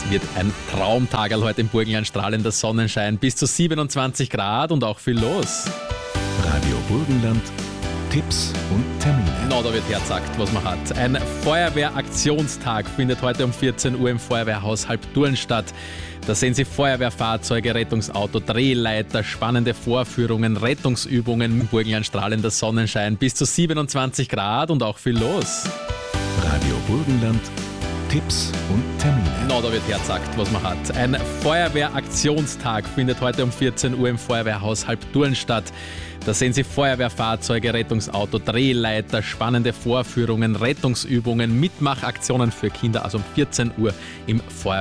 wird ein Traumtagerl heute im Burgenland, strahlender Sonnenschein, bis zu 27 Grad und auch viel los. Radio Burgenland, Tipps und Termine. Na, da wird herzackt, was man hat. Ein Feuerwehraktionstag findet heute um 14 Uhr im Feuerwehrhaus Halbturn statt. Da sehen Sie Feuerwehrfahrzeuge, Rettungsauto, Drehleiter, spannende Vorführungen, Rettungsübungen, im Burgenland strahlender Sonnenschein, bis zu 27 Grad und auch viel los. Radio Burgenland, Tipps und Termine. Na, da wird herzackt, was man hat. Ein Feuerwehraktionstag findet heute um 14 Uhr im Feuerwehrhaus Halbturn statt. Da sehen Sie Feuerwehrfahrzeuge, Rettungsauto, Drehleiter, spannende Vorführungen, Rettungsübungen, Mitmachaktionen für Kinder, also um 14 Uhr im Feuerwehrhaus.